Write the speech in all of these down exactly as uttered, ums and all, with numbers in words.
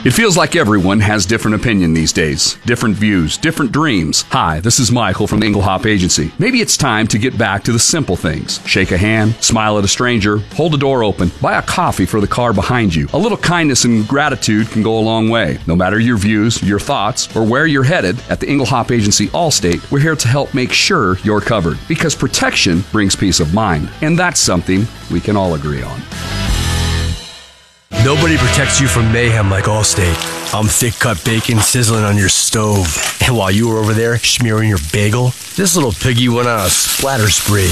It feels like everyone has different opinion these days, different views, different dreams. Hi, this is Michael from the Engelhop Agency. Maybe it's time to get back to the simple things. Shake a hand, smile at a stranger, hold a door open, buy a coffee for the car behind you. A little kindness and gratitude can go a long way. No matter your views, your thoughts, or where you're headed, at the Engelhop Agency Allstate, we're here to help make sure you're covered. Because protection brings peace of mind, and that's something we can all agree on. Nobody protects you from mayhem like Allstate. I'm thick-cut bacon sizzling on your stove. And while you were over there smearing your bagel, this little piggy went on a splatter spree.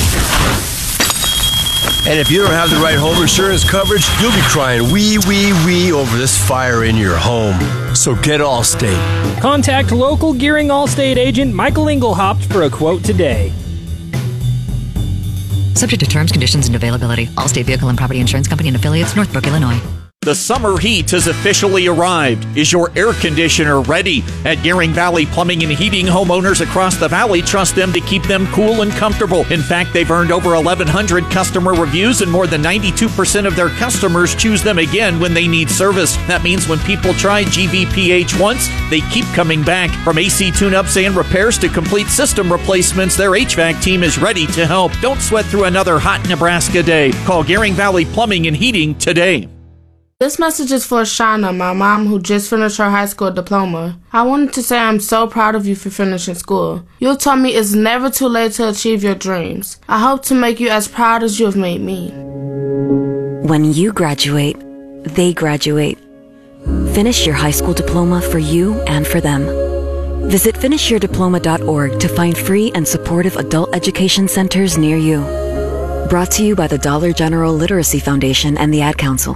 And if you don't have the right home insurance coverage, you'll be crying wee, wee, wee over this fire in your home. So get Allstate. Contact local Gearing Allstate agent Michael Engelhop for a quote today. Subject to terms, conditions, and availability. Allstate Vehicle and Property Insurance Company and Affiliates, Northbrook, Illinois. The summer heat has officially arrived. Is your air conditioner ready? At Gearing Valley Plumbing and Heating, homeowners across the valley trust them to keep them cool and comfortable. In fact, they've earned over eleven hundred customer reviews, and more than ninety-two percent of their customers choose them again when they need service. That means when people try G V P H once, they keep coming back. From A C tune-ups and repairs to complete system replacements, their H V A C team is ready to help. Don't sweat through another hot Nebraska day. Call Gearing Valley Plumbing and Heating today. This message is for Shauna, my mom, who just finished her high school diploma. I wanted to say I'm so proud of you for finishing school. You told me it's never too late to achieve your dreams. I hope to make you as proud as you have made me. When you graduate, they graduate. Finish your high school diploma for you and for them. Visit finish your diploma dot org to find free and supportive adult education centers near you. Brought to you by the Dollar General Literacy Foundation and the Ad Council.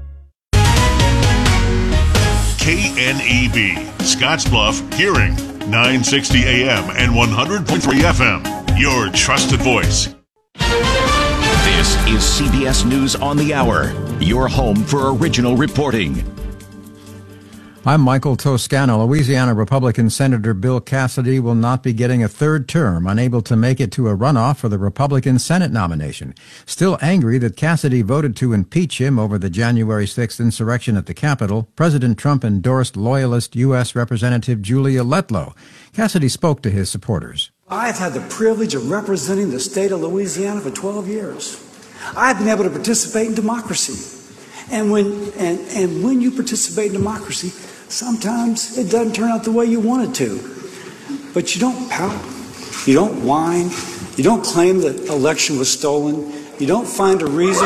K N E B, Scottsbluff, Gearing, nine sixty A M and one hundred point three F M. Your trusted voice. This is C B S News on the Hour, your home for original reporting. I'm Michael Toscano. Louisiana Republican Senator Bill Cassidy will not be getting a third term, unable to make it to a runoff for the Republican Senate nomination. Still angry that Cassidy voted to impeach him over the January sixth insurrection at the Capitol, President Trump endorsed loyalist U S Representative Julia Letlow. Cassidy spoke to his supporters. I've had the privilege of representing the state of Louisiana for twelve years. I've been able to participate in democracy. And when, and, and when you participate in democracy, sometimes it doesn't turn out the way you want it to. But you don't pout, you don't whine, you don't claim the election was stolen, you don't find a reason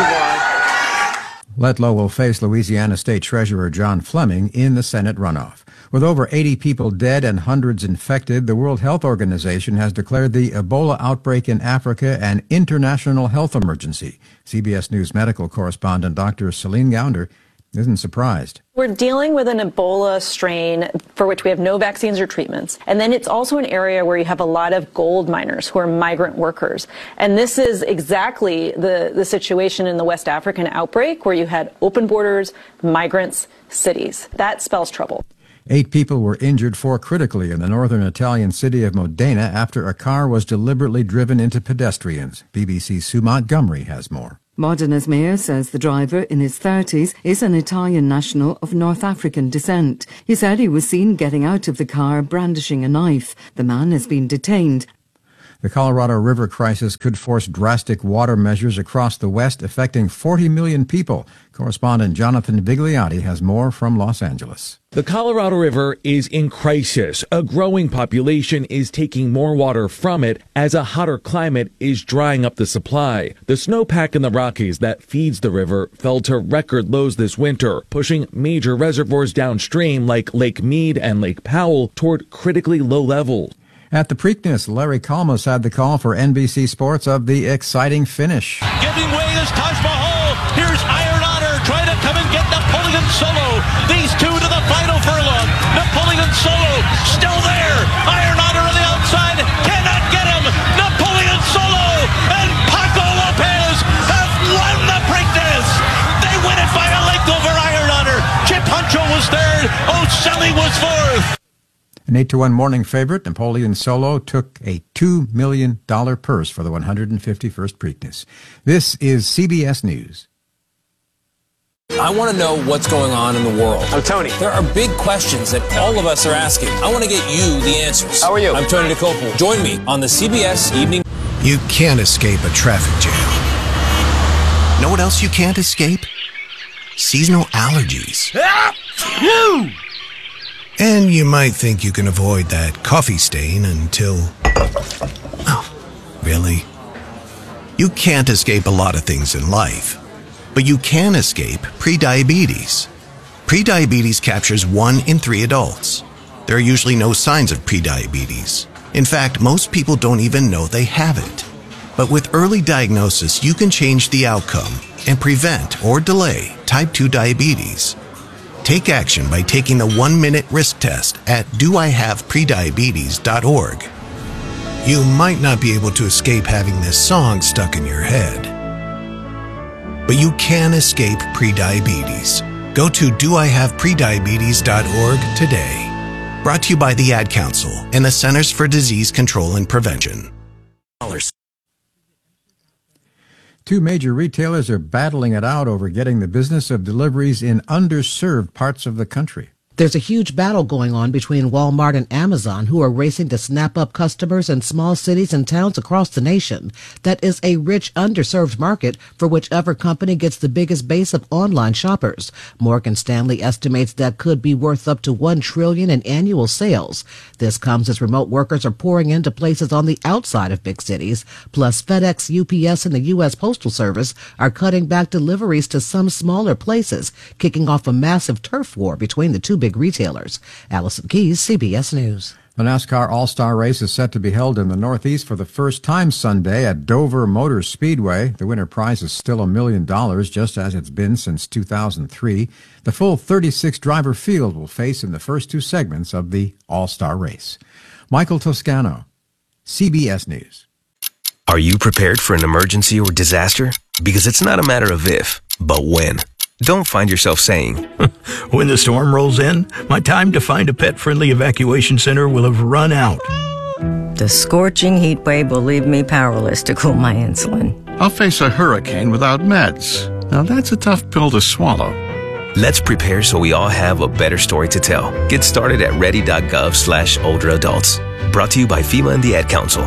why. Letlow will face Louisiana State Treasurer John Fleming in the Senate runoff. With over eighty people dead and hundreds infected, the World Health Organization has declared the Ebola outbreak in Africa an international health emergency. C B S News medical correspondent Doctor Celine Gounder isn't surprised. We're dealing with an Ebola strain for which we have no vaccines or treatments. And then it's also an area where you have a lot of gold miners who are migrant workers. And this is exactly the, the situation in the West African outbreak where you had open borders, migrants, cities. That spells trouble. Eight people were injured, four critically, in the northern Italian city of Modena after a car was deliberately driven into pedestrians. B B C's Sue Montgomery has more. Modena's mayor says the driver, in his thirties, is an Italian national of North African descent. He said he was seen getting out of the car brandishing a knife. The man has been detained. The Colorado River crisis could force drastic water measures across the West, affecting forty million people. Correspondent Jonathan Vigliotti has more from Los Angeles. The Colorado River is in crisis. A growing population is taking more water from it as a hotter climate is drying up the supply. The snowpack in the Rockies that feeds the river fell to record lows this winter, pushing major reservoirs downstream like Lake Mead and Lake Powell toward critically low levels. At the Preakness, Larry Kalmus had the call for N B C Sports of the exciting finish. Giving way is Taj Mahal. Here's Iron Honor trying to come and get Napoleon Solo. These two to the final furlong. Napoleon Solo still there. Iron Honor on the outside cannot get him. Napoleon Solo and Paco Lopez have won the Preakness. They win it by a length over Iron Honor. Chip Huncho was third. Ocelli was fourth. An eight to one morning favorite, Napoleon Solo took a two million dollars purse for the one hundred fifty-first Preakness. This is C B S News. I want to know what's going on in the world. I'm Tony. There are big questions that all of us are asking. I want to get you the answers. How are you? I'm Tony DeCopel. Join me on the C B S Evening. You can't escape a traffic jam. Know what else you can't escape? Seasonal allergies. And you might think you can avoid that coffee stain until... Oh, really? You can't escape a lot of things in life. But you can escape prediabetes. Prediabetes captures one in three adults. There are usually no signs of prediabetes. In fact, most people don't even know they have it. But with early diagnosis, you can change the outcome and prevent or delay type two diabetes. Take action by taking the one-minute risk test at do I have prediabetes dot org. You might not be able to escape having this song stuck in your head, but you can escape prediabetes. Go to do I have prediabetes dot org today. Brought to you by the Ad Council and the Centers for Disease Control and Prevention. Two major retailers are battling it out over getting the business of deliveries in underserved parts of the country. There's a huge battle going on between Walmart and Amazon, who are racing to snap up customers in small cities and towns across the nation. That is a rich, underserved market for whichever company gets the biggest base of online shoppers. Morgan Stanley estimates that could be worth up to one trillion dollars in annual sales. This comes as remote workers are pouring into places on the outside of big cities. Plus, FedEx, U P S, and the U S Postal Service are cutting back deliveries to some smaller places, kicking off a massive turf war between the two big retailers. Allison Keyes, C B S News. The NASCAR All-Star Race is set to be held in the Northeast for the first time Sunday at Dover Motor Speedway. The winner prize is still a million dollars, just as it's been since two thousand three. The full thirty-six driver field will face in the first two segments of the All-Star Race. Michael Toscano, C B S News. Are you prepared for an emergency or disaster? Because it's not a matter of if, but when. Don't find yourself saying, when the storm rolls in, my time to find a pet-friendly evacuation center will have run out. The scorching heat wave will leave me powerless to cool my insulin. I'll face a hurricane without meds. Now that's a tough pill to swallow. Let's prepare so we all have a better story to tell. Get started at ready.gov slash older adults. Brought to you by FEMA and the Ad Council.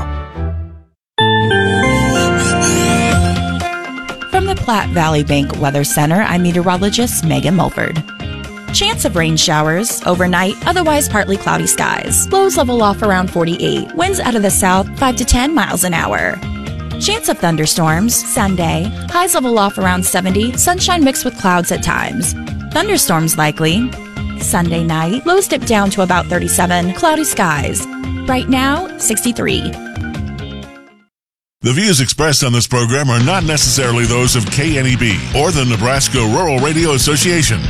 From the Platte Valley Bank Weather Center, I'm meteorologist Megan Mulford. Chance of rain showers overnight, otherwise partly cloudy skies. Lows level off around forty-eight. Winds out of the south, five to ten miles an hour. Chance of thunderstorms Sunday. Highs level off around seventy. Sunshine mixed with clouds at times. Thunderstorms likely. Sunday night. Lows dip down to about thirty-seven. Cloudy skies. Right now, sixty-three. The views expressed on this program are not necessarily those of K N E B or the Nebraska Rural Radio Association.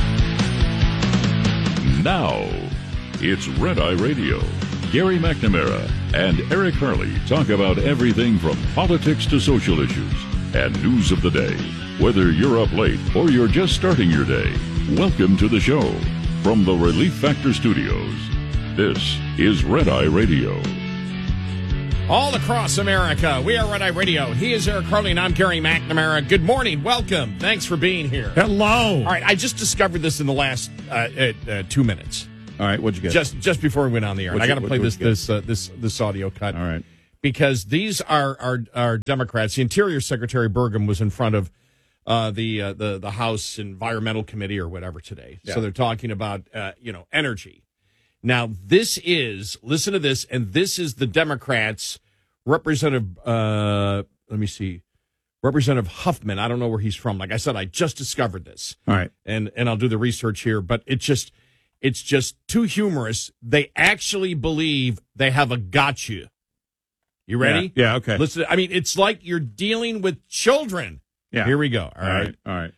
Now, it's Red Eye Radio. Gary McNamara and Eric Harley talk about everything from politics to social issues and news of the day. Whether you're up late or you're just starting your day, welcome to the show. From the Relief Factor Studios, this is Red Eye Radio. All across America, we are Red Eye Radio. He is Eric Harley, and I'm Gary McNamara. Good morning. Welcome. Thanks for being here. Hello. All right, I just discovered this in the last uh, uh, uh, two minutes. All right, what'd you get? Just just before we went on the air. And I got to play this this uh, this this audio cut. All right. Because these are are, are Democrats. The Interior Secretary Burgum was in front of uh, the uh, the the House Environmental Committee or whatever today. Yeah. So they're talking about uh, you know energy. Now this is listen to this, and this is the Democrats. Representative, uh, let me see, Representative Huffman. I don't know where he's from. Like I said, I just discovered this. All right, and and I'll do the research here, but it just it's just too humorous. They actually believe they have a gotcha. You ready? Yeah, yeah, okay. Listen, I mean, it's like you're dealing with children. Yeah. Here we go. All, all right. right, all right.